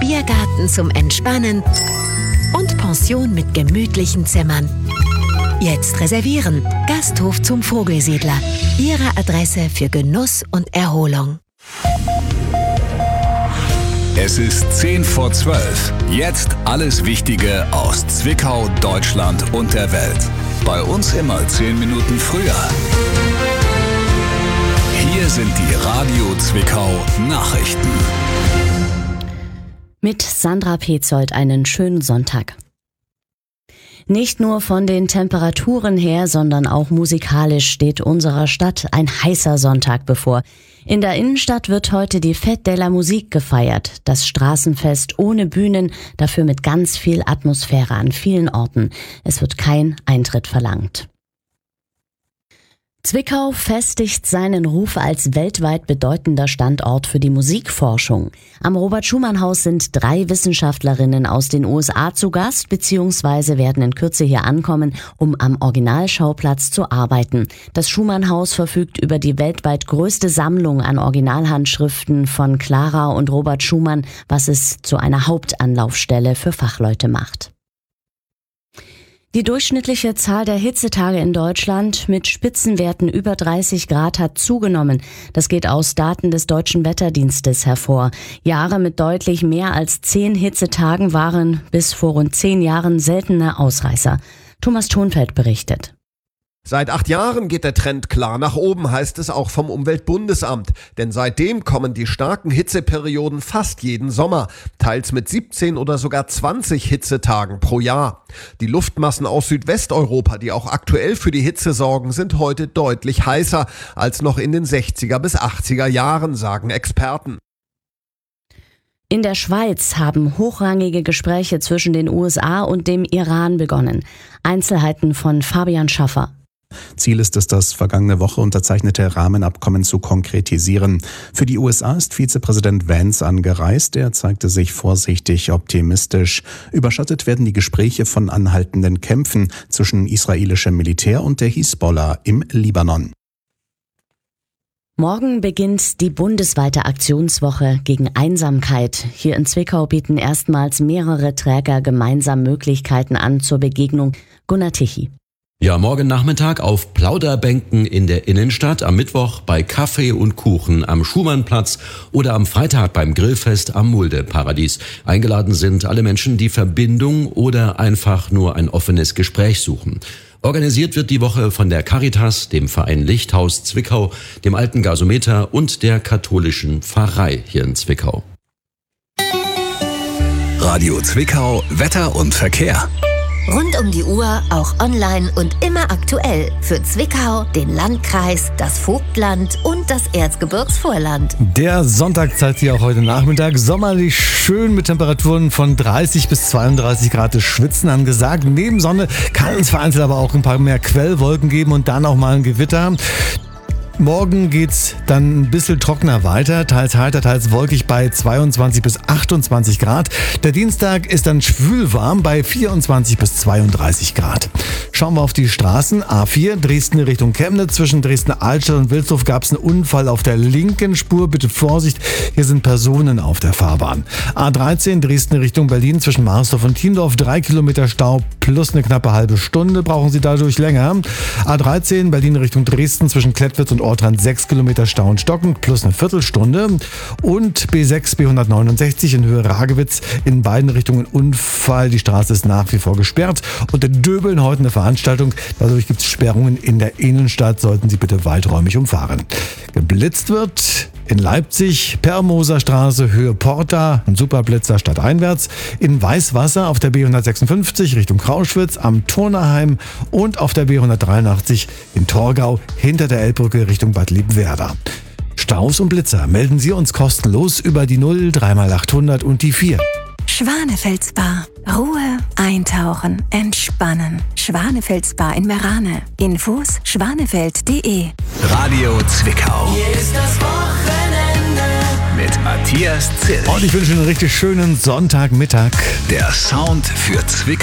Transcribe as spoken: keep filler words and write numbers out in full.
Biergarten zum Entspannen und Pension mit gemütlichen Zimmern. Jetzt reservieren. Gasthof zum Vogelsiedler. Ihre Adresse für Genuss und Erholung. Es ist zehn vor zwölf. Jetzt alles Wichtige aus Zwickau, Deutschland und der Welt. Bei uns immer zehn Minuten früher. Hier sind die Radio Zwickau Nachrichten. Mit Sandra Petzold einen schönen Sonntag. Nicht nur von den Temperaturen her, sondern auch musikalisch steht unserer Stadt ein heißer Sonntag bevor. In der Innenstadt wird heute die Fête de la Musique gefeiert. Das Straßenfest ohne Bühnen, dafür mit ganz viel Atmosphäre an vielen Orten. Es wird kein Eintritt verlangt. Zwickau festigt seinen Ruf als weltweit bedeutender Standort für die Musikforschung. Am Robert-Schumann-Haus sind drei Wissenschaftlerinnen aus den U S A zu Gast bzw. werden in Kürze hier ankommen, um am Originalschauplatz zu arbeiten. Das Schumann-Haus verfügt über die weltweit größte Sammlung an Originalhandschriften von Clara und Robert Schumann, was es zu einer Hauptanlaufstelle für Fachleute macht. Die durchschnittliche Zahl der Hitzetage in Deutschland mit Spitzenwerten über dreißig Grad hat zugenommen. Das geht aus Daten des Deutschen Wetterdienstes hervor. Jahre mit deutlich mehr als zehn Hitzetagen waren bis vor rund zehn Jahren seltene Ausreißer. Thomas Thonfeld berichtet. Seit acht Jahren geht der Trend klar nach oben, heißt es auch vom Umweltbundesamt. Denn seitdem kommen die starken Hitzeperioden fast jeden Sommer, teils mit siebzehn oder sogar zwanzig Hitzetagen pro Jahr. Die Luftmassen aus Südwesteuropa, die auch aktuell für die Hitze sorgen, sind heute deutlich heißer als noch in den sechziger bis achtziger Jahren, sagen Experten. In der Schweiz haben hochrangige Gespräche zwischen den U S A und dem Iran begonnen. Einzelheiten von Fabian Schaffer. Ziel ist es, das vergangene Woche unterzeichnete Rahmenabkommen zu konkretisieren. Für die U S A ist Vizepräsident Vance angereist. Er zeigte sich vorsichtig optimistisch. Überschattet werden die Gespräche von anhaltenden Kämpfen zwischen israelischem Militär und der Hisbollah im Libanon. Morgen beginnt die bundesweite Aktionswoche gegen Einsamkeit. Hier in Zwickau bieten erstmals mehrere Träger gemeinsam Möglichkeiten an zur Begegnung. Gunnar Tichy. Ja, morgen Nachmittag auf Plauderbänken in der Innenstadt, am Mittwoch bei Kaffee und Kuchen am Schumannplatz oder am Freitag beim Grillfest am Mulde-Paradies. Eingeladen sind alle Menschen, die Verbindung oder einfach nur ein offenes Gespräch suchen. Organisiert wird die Woche von der Caritas, dem Verein Lichthaus Zwickau, dem Alten Gasometer und der katholischen Pfarrei hier in Zwickau. Radio Zwickau, Wetter und Verkehr. Rund um die Uhr, auch online und immer aktuell. Für Zwickau, den Landkreis, das Vogtland und das Erzgebirgsvorland. Der Sonntag zeigt sich auch heute Nachmittag. Sommerlich schön mit Temperaturen von dreißig bis zweiunddreißig Grad. Das Schwitzen angesagt. Neben Sonne kann es vereinzelt aber auch ein paar mehr Quellwolken geben und dann auch mal ein Gewitter. Morgen geht's dann ein bisschen trockener weiter, teils heiter, teils wolkig bei zweiundzwanzig bis achtundzwanzig Grad. Der Dienstag ist dann schwülwarm bei vierundzwanzig bis zweiunddreißig Grad. Schauen wir auf die Straßen. A vier, Dresden Richtung Chemnitz. Zwischen Dresden-Altstadt und Wilsdorf gab es einen Unfall auf der linken Spur. Bitte Vorsicht, hier sind Personen auf der Fahrbahn. A dreizehn, Dresden Richtung Berlin. Zwischen Marsdorf und Thiendorf drei Kilometer Stau plus eine knappe halbe Stunde. Brauchen Sie dadurch länger. A dreizehn, Berlin Richtung Dresden. Zwischen Klettwitz und Ortrand sechs Kilometer Stau und Stocken plus eine Viertelstunde. Und B sechs, B hundertneunundsechzig in Höhe Ragewitz in beiden Richtungen Unfall. Die Straße ist nach wie vor gesperrt. Und in Döbeln heute eine Veranstaltung. Dadurch gibt es Sperrungen in der Innenstadt. Sollten Sie bitte weiträumig umfahren. Geblitzt wird in Leipzig, Permoser Straße, Höhe Porta, ein Superblitzer stadteinwärts, in Weißwasser auf der B hundertsechsundfünfzig Richtung Krauschwitz, am Turnerheim und auf der B hundertdreiundachtzig in Torgau hinter der Elbbrücke Richtung Bad Liebenwerda. Staus und Blitzer melden Sie uns kostenlos über die null drei mal achthundert und die vier. Schwanefeld Spa. Ruhe, eintauchen, entspannen. Schwanefeld Spa in Merane. Infos schwanefeld punkt de. Radio Zwickau. Hier ist das Wochenende. Mit Matthias Zill. Und ich wünsche einen richtig schönen Sonntagmittag. Der Sound für Zwickau.